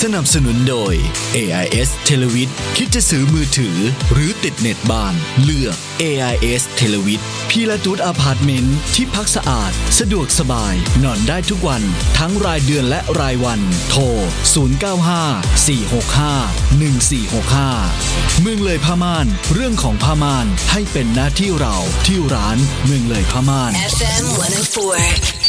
สนับสนุนโดย AIS Televid คิดจะซื้อมือถือหรือติดเน็ตบ้านเลือก AIS Televid พีละตูดอพาร์ตเมนต์ที่พักสะอาดสะดวกสบายนอนได้ทุกวันทั้งรายเดือนและรายวันโทร0954651465เมืองเลยผ้าม่านเรื่องของผ้าม่านให้เป็นหน้าที่เราที่ร้านเมืองเลยผ้าม่าน FM 104